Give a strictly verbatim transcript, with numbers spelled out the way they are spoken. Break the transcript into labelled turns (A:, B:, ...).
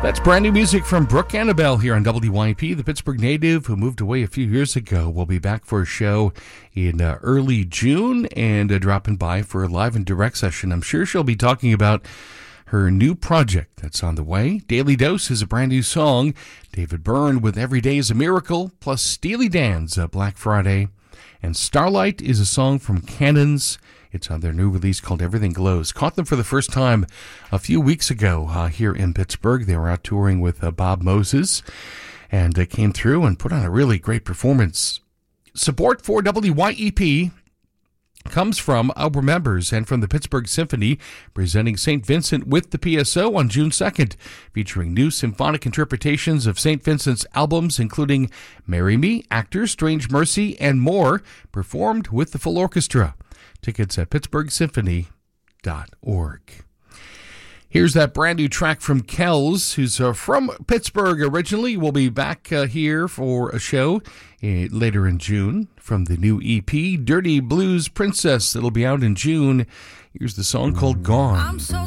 A: That's brand new music from Brooke Annabelle here on W Y P. The Pittsburgh native who moved away a few years ago will be back for a show in uh, early June and uh, dropping by for a live and direct session. I'm sure she'll be talking about her new project that's on the way. Daily Dose is a brand new song. David Byrne with Every Day is a Miracle, plus Steely Dan's uh, Black Friday. And Starlight is a song from Cannons. It's on their new release called Everything Glows. Caught them for the first time a few weeks ago uh, here in Pittsburgh. They were out touring with uh, Bob Moses and uh, came through and put on a really great performance. Support for W Y E P comes from our members and from the Pittsburgh Symphony, presenting Saint Vincent with the P S O on June second, featuring new symphonic interpretations of Saint Vincent's albums, including Marry Me, Actors, Strange Mercy, and more, performed with the full orchestra. Tickets at pittsburgh symphony dot org. Here's that brand new track from Kells, who's uh, from Pittsburgh originally. We'll be back uh, here for a show uh, later in June from the new E P, Dirty Blues Princess. It'll be out in June. Here's the song called Gone. I'm so